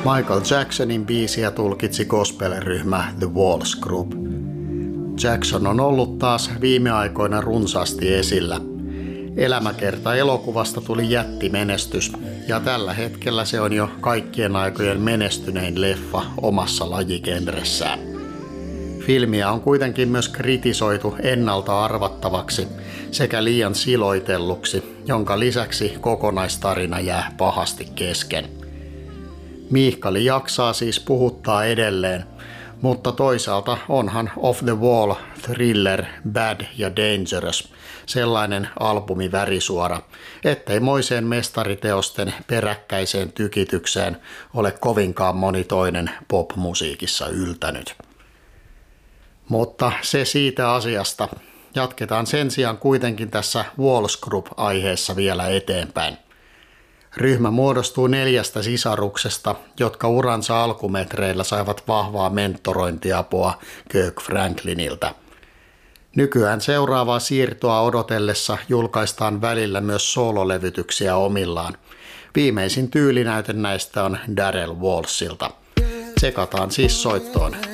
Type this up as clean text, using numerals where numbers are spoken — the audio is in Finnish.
Michael Jacksonin biisiä tulkitsi gospel-ryhmä The Walls Group. Jackson on ollut taas viime aikoina runsaasti esillä. Elämäkerta-elokuvasta tuli jättimenestys, ja tällä hetkellä se on jo kaikkien aikojen menestynein leffa omassa lajigenressään. Filmiä on kuitenkin myös kritisoitu ennalta arvattavaksi sekä liian siloitelluksi, jonka lisäksi kokonaistarina jää pahasti kesken. Miihkali jaksaa siis puhuttaa edelleen, mutta toisaalta onhan Off the Wall, Thriller, Bad ja Dangerous sellainen albumi värisuora, ettei moiseen mestariteosten peräkkäiseen tykitykseen ole kovinkaan moni toinen popmusiikissa yltänyt. Mutta se siitä asiasta. Jatketaan sen sijaan kuitenkin tässä Walls Group-aiheessa vielä eteenpäin. Ryhmä muodostuu 4 sisaruksesta, jotka uransa alkumetreillä saivat vahvaa mentorointiapua Kirk Franklinilta. Nykyään seuraavaa siirtoa odotellessa julkaistaan välillä myös soololevytyksiä omillaan. Viimeisin tyylinäyte näistä on Darrell Wallsilta. Tsekataan siis soittoon.